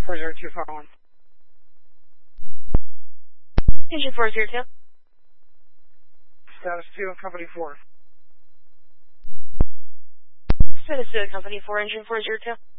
402 401. Engine 402. Status 2 on Company 4. Status 2 Company 4, Engine 402.